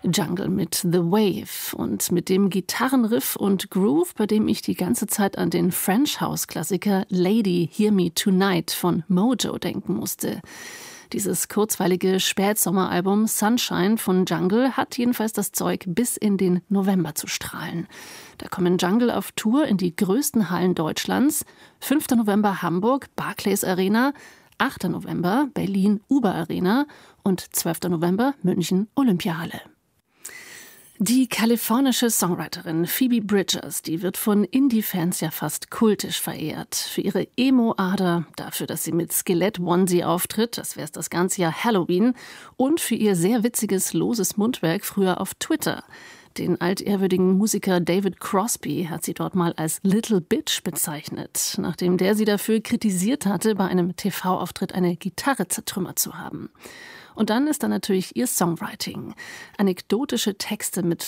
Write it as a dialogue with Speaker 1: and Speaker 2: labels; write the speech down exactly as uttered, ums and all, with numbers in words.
Speaker 1: Jungle mit The Wave und mit dem Gitarrenriff und Groove, bei dem ich die ganze Zeit an den French House-Klassiker Lady, Hear Me Tonight von Mojo denken musste. Dieses kurzweilige Spätsommeralbum Sunshine von Jungle hat jedenfalls das Zeug, bis in den November zu strahlen. Da kommen Jungle auf Tour in die größten Hallen Deutschlands. fünfter November Hamburg, Barclays Arena, achter November Berlin Uber Arena und zwölfter November München Olympiahalle. Die kalifornische Songwriterin Phoebe Bridgers, die wird von Indie-Fans ja fast kultisch verehrt. Für ihre Emo-Ader, dafür, dass sie mit Skelett-Onesie auftritt, das wäre das ganze Jahr Halloween, und für ihr sehr witziges, loses Mundwerk früher auf Twitter. Den altehrwürdigen Musiker David Crosby hat sie dort mal als Little Bitch bezeichnet, nachdem der sie dafür kritisiert hatte, bei einem T V-Auftritt eine Gitarre zertrümmert zu haben. Und dann ist da natürlich ihr Songwriting. Anekdotische Texte mit